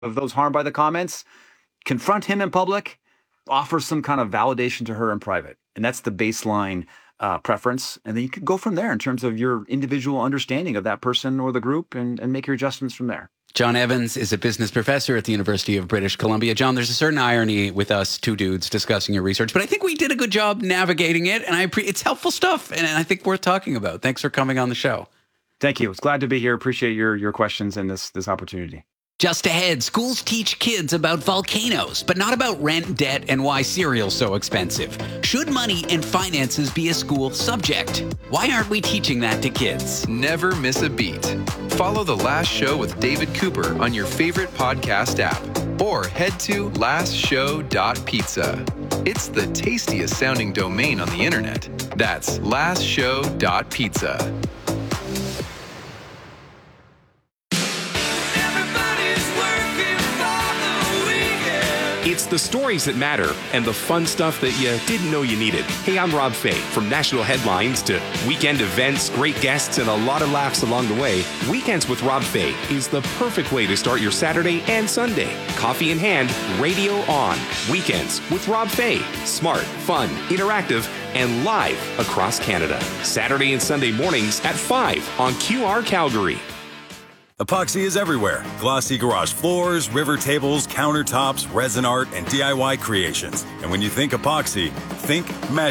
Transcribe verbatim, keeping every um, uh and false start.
of those harmed by the comments, confront him in public, offer some kind of validation to her in private. And that's the baseline uh, preference. And then you can go from there in terms of your individual understanding of that person or the group and, and make your adjustments from there. John Evans is a business professor at the University of British Columbia. John, there's a certain irony with us two dudes discussing your research, but I think we did a good job navigating it, and I pre- it's helpful stuff, and I think worth talking about. Thanks for coming on the show. Thank you. It's glad to be here. Appreciate your your questions and this this opportunity. Just ahead, schools teach kids about volcanoes, but not about rent, debt, and why cereal's so expensive. Should money and finances be a school subject? Why aren't we teaching that to kids? Never miss a beat. Follow The Last Show with David Cooper on your favorite podcast app, or head to last show dot pizza. It's the tastiest sounding domain on the internet. That's last show dot pizza. It's the stories that matter and the fun stuff that you didn't know you needed. Hey, I'm Rob Fay. From national headlines to weekend events, great guests, and a lot of laughs along the way, Weekends with Rob Fay is the perfect way to start your Saturday and Sunday. Coffee in hand, radio on. Weekends with Rob Fay. Smart, fun, interactive, and live across Canada. Saturday and Sunday mornings at five on Q R Calgary. Epoxy is everywhere. Glossy garage floors, river tables, countertops, resin art, and D I Y creations. And when you think epoxy, think magic.